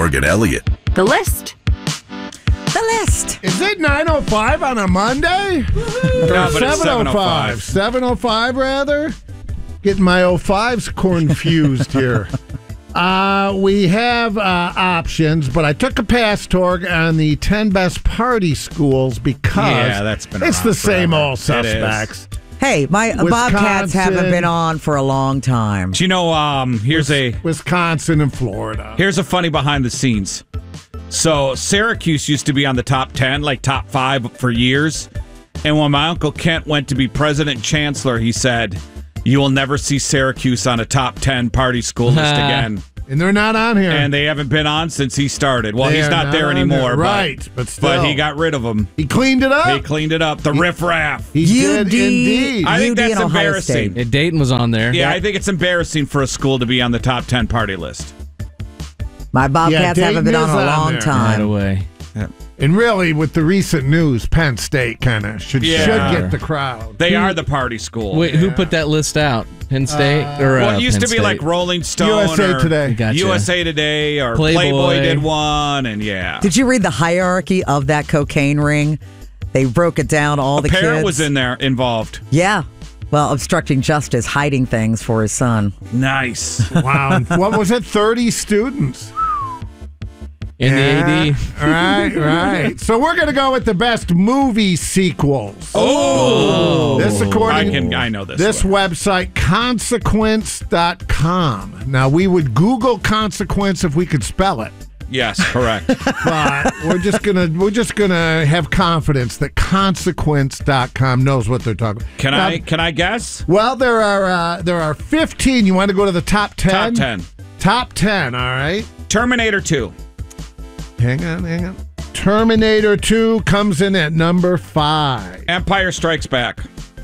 Parsberg and Elliott. The list. The list. Is it 9:05 on a Monday? No, but it's 7:05. 7:05 rather. Getting my 05s confused here. We have options, but I took a pass, Torg, on the 10 best party schools because that's been it's around the same forever. old suspects. Hey, my Bobcats haven't Wisconsin. been on for a long time. Do you know, here's Wisconsin and Florida. a funny behind the scenes. So Syracuse used to be on the top 10, like top 5 for years. And when my Uncle Kent went to be president chancellor, he said, "You will never see Syracuse on a top 10 party school list again." And they're not on here. And they haven't been on since he started. Well, They he's are not there on anymore. there. Right, but still. But he got rid of them. He cleaned it up. He cleaned it up. The riffraff. He did indeed. I think UD that's and Ohio embarrassing. State. Yeah, Dayton was on there. Yeah, I think it's embarrassing for a school to be on the top 10 party list. My Bobcats haven't been Dayton on is a on long there. Right time. away. And really, with the recent news, Penn State kind of should get the crowd. They are the party school. Wait, who put that list out? Penn State or Well, it used Penn to be like State? Rolling Stone USA or Today. Gotcha. USA Today or Playboy. did one, and yeah. Did you read the hierarchy of that cocaine ring? They broke it down, all the Parent kids. was in there involved. Yeah. Well, obstructing justice, hiding things for his son. Nice. Wow. What was it? 30 students. in the AD. Right. So we're going to go with the best movie sequels. Oh. This according I know this This one. website, consequence.com. Now, we would Google consequence if we could spell it. Yes, correct. But we're just gonna have confidence that consequence.com knows what they're talking about. Can I guess? Well, there are 15. You want to go to the top 10? Top 10. Top 10, all right. Terminator 2. Hang on. Terminator 2 comes in at number 5. Empire Strikes Back.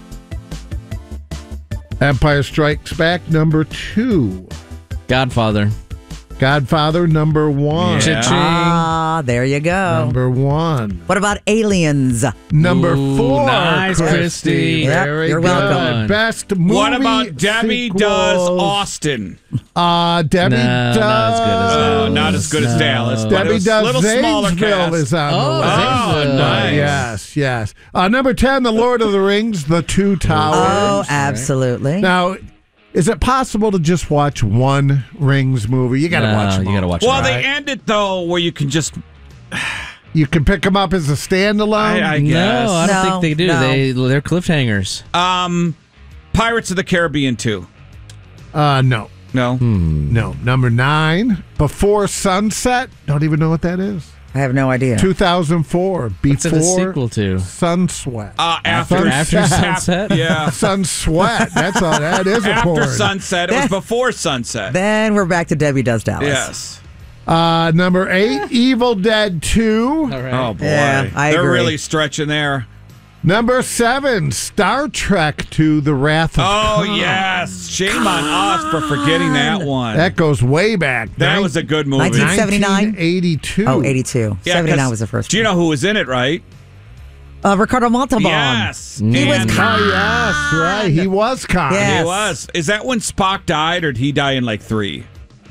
Empire Strikes Back, number 2. Godfather. Godfather, number 1. Yeah. Ah, there you go. Number 1. What about Aliens? Number Ooh, 4. nice, Christy. Yep, Very you're good. welcome. Best movie What about Debbie Does sequels. Austin? Debbie No, does. not as good as that. Not as good as Dallas. But it Debbie was does. a little smaller Zanesville cast. is on the list. Zanesville. Nice. Yes. Number 10, The Lord of the Rings, The Two Towers. Oh, absolutely. Now, is it possible to just watch one Rings movie? You got to watch them. You got to watch. Well, it. they end it though where you can just. You can pick them up as a standalone. I No, guess. I don't No, think they do. no. They're cliffhangers. Pirates of the Caribbean 2. No. No. No. Number 9, Before Sunset. Don't even know what that is. I have no idea. 2004. What's it Before a sequel to? Sunsweat. After Sunset? Yeah. Sunsweat. That's all. That is a After porn. sunset. It was before sunset. Then we're back to Debbie Does Dallas. Yes. Number 8, Evil Dead 2. All right. Oh boy. Yeah, I They're agree. really stretching there. Number 7, Star Trek 2, The Wrath of Oh Khan. yes. Shame on us for forgetting that one. That goes way back. That was a good movie. 1979? 1982. Oh, 82. Yeah, 79 'cause was the first Do you know who was in it, right? one. Ricardo Montalban. Yes. He was And- Oh, yes, right. He was Khan. Yeah. He Yes. was. Is that when Spock died, or did he die in like 3?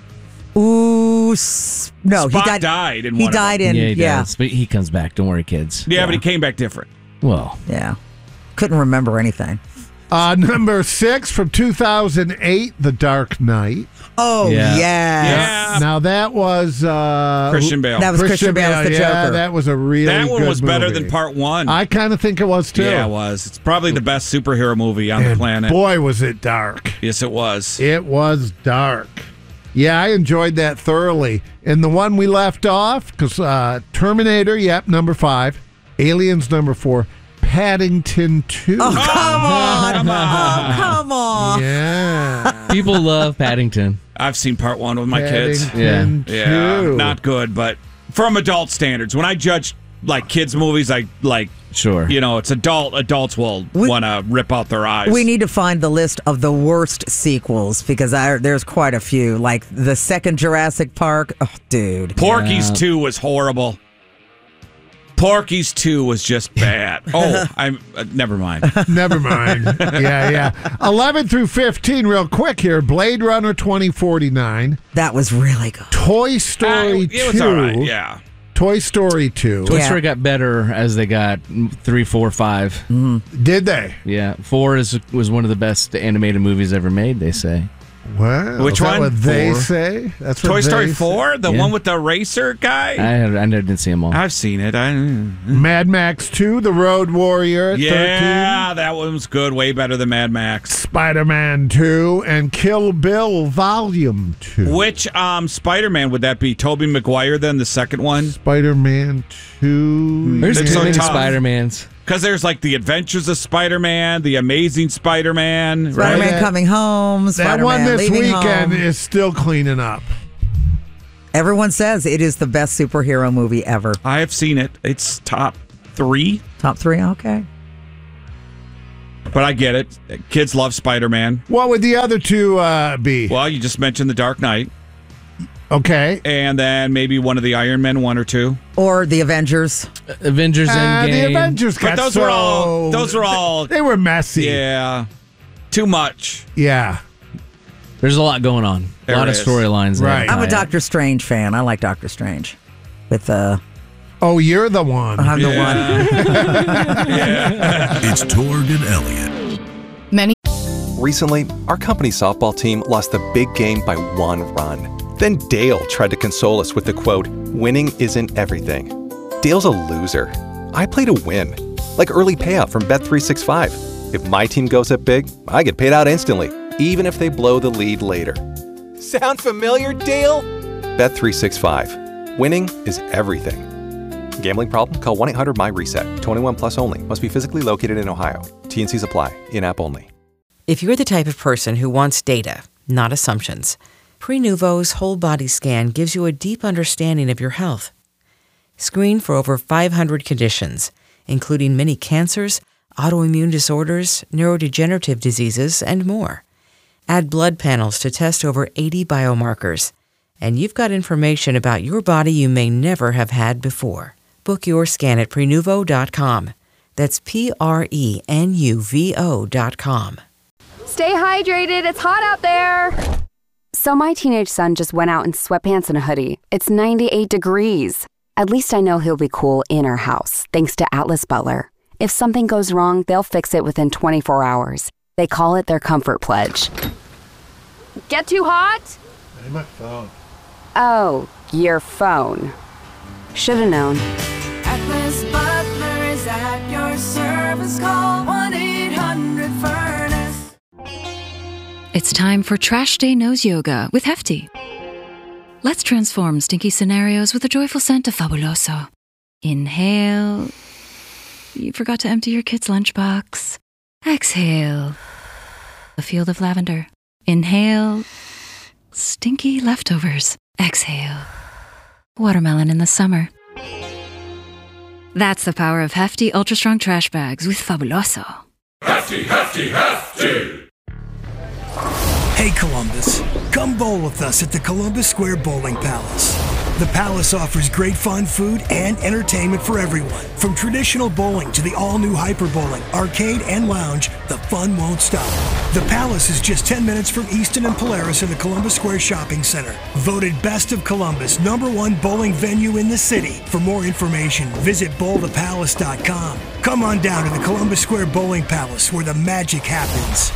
Ooh, no, Spock he died. died in He one of died them. in. Yeah, he Yeah, does. But he comes back. Don't worry, kids. Yeah, but he came back different. Well, yeah. Couldn't remember anything. Number 6 from 2008, The Dark Knight. Oh, Yeah. yes. Yeah. Now that was Christian Bale. That was Christian Bale as the yeah, Joker. that was a really That one good was better movie. than part 1. I kind of think it was too. Yeah, it was. It's probably the best superhero movie on the And planet. boy, was it dark. Yes, it was. It was dark. Yeah, I enjoyed that thoroughly. And the one we left off, because Terminator, yep, number 5. Aliens, number 4. Paddington 2. Oh, come on. Oh, come on. Yeah. people love Paddington. I've seen part 1 with my kids. Paddington Yeah, 2. not good, but from adult standards. When I judge like kids' movies, I like, Sure. you know, it's adults will want to rip out their eyes. We need to find the list of the worst sequels because there's quite a few. Like the second Jurassic Park. Oh, dude. Porky's 2 was horrible. Porky's 2 was just bad. Oh, I'm never mind. Never mind. Yeah. 11 through 15, real quick here. Blade Runner 2049. That was really good. Toy Story 2. It was all right, yeah. Toy Story 2. Toy Story got better as they got 3, 4, 5. Did they? Yeah, 4 was one of the best animated movies ever made, they say. Wow. Which is that one? what they 4. say? That's what Toy Story they 4? The Yeah. one with the racer guy? I didn't see them all. I've seen it. say. Mad Max 2, The Road Warrior at 13. Yeah, that one was good. Way better than Mad Max. Spider-Man 2 and Kill Bill Volume 2. Which Spider-Man would that be? Tobey Maguire then, the second one? Spider-Man 2. There's It's too so many tough. Spider-Mans. Because there's like The Adventures of Spider-Man, The Amazing Spider-Man, right? Spider-Man coming home. That Spider-Man one this leaving weekend home. is still cleaning up. Everyone says it is the best superhero movie ever. I have seen it. It's top 3, Top 3, okay. but I get it. Kids love Spider-Man. What would the other two be? Well, you just mentioned The Dark Knight, Okay. and then maybe one of the Iron Men, 1 or 2. Or the Avengers. Avengers Endgame. The Avengers got But those were all, They were messy. yeah, too much. Yeah. There's a lot going on. There a lot of is. storylines. that Right. I'm a tie Doctor Strange fan. I like Doctor Strange. With Oh, you're the one. I'm the one. It's Torg and Elliot. Recently, our company softball team lost the big game by 1 run. Then Dale tried to console us with the quote, "Winning isn't everything." Dale's a loser. I play to win. Like early payout from Bet365. If my team goes up big, I get paid out instantly, even if they blow the lead later. Sound familiar, Dale? Bet365. Winning is everything. Gambling problem? Call 1-800-MY-RESET. 21 plus only. Must be physically located in Ohio. T&Cs apply. In-app only. If you're the type of person who wants data, not assumptions, Prenuvo's whole body scan gives you a deep understanding of your health. Screen for over 500 conditions, including many cancers, autoimmune disorders, neurodegenerative diseases, and more. Add blood panels to test over 80 biomarkers, and you've got information about your body you may never have had before. Book your scan at Prenuvo.com. That's Prenuvo.com. Stay hydrated. It's hot out there. So my teenage son just went out in sweatpants and a hoodie. It's 98 degrees. At least I know he'll be cool in our house, thanks to Atlas Butler. If something goes wrong, they'll fix it within 24 hours. They call it their comfort pledge. Get too hot? My phone. Oh, your phone. Should've known. Atlas Butler is at your service. Call 1-800-FURNACE. It's time for Trash Day Nose Yoga with Hefty. Let's transform stinky scenarios with a joyful scent of Fabuloso. Inhale. You forgot to empty your kid's lunchbox. Exhale. A field of lavender. Inhale. Stinky leftovers. Exhale. Watermelon in the summer. That's the power of Hefty Ultra Strong Trash Bags with Fabuloso. Hefty, hefty, hefty! Hey Columbus, come bowl with us at the Columbus Square Bowling Palace. The Palace offers great fun, food, and entertainment for everyone. From traditional bowling to the all-new Hyper Bowling, arcade, and lounge, the fun won't stop. The Palace is just 10 minutes from Easton and Polaris in the Columbus Square Shopping Center. Voted Best of Columbus, #1 bowling venue in the city. For more information, visit bowlthepalace.com. Come on down to the Columbus Square Bowling Palace where the magic happens.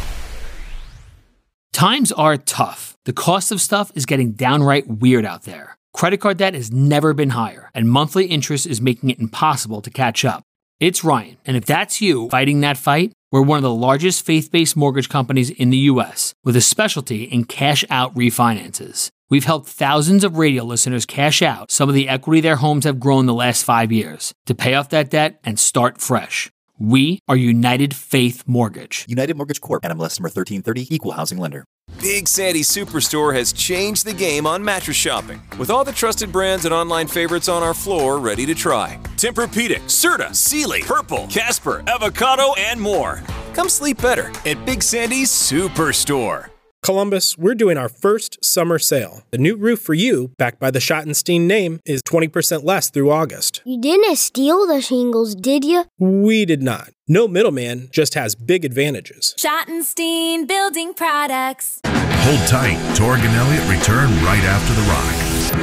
Times are tough. The cost of stuff is getting downright weird out there. Credit card debt has never been higher, and monthly interest is making it impossible to catch up. It's Ryan, and if that's you fighting that fight, we're one of the largest faith-based mortgage companies in the U.S. with a specialty in cash-out refinances. We've helped thousands of radio listeners cash out some of the equity their homes have grown the last 5 years to pay off that debt and start fresh. We are United Faith Mortgage. United Mortgage Corp. NMLS number 1330. Equal housing lender. Big Sandy Superstore has changed the game on mattress shopping. With all the trusted brands and online favorites on our floor ready to try. Tempur-Pedic, Serta, Sealy, Purple, Casper, Avocado, and more. Come sleep better at Big Sandy's Superstore. Columbus, we're doing our first summer sale. The new roof for you, backed by the Schottenstein name, is 20% less through August. You didn't steal the shingles, did you? We did not. No middleman, just has big advantages. Schottenstein Building Products. Hold tight. Torg and Elliott return right after the rock.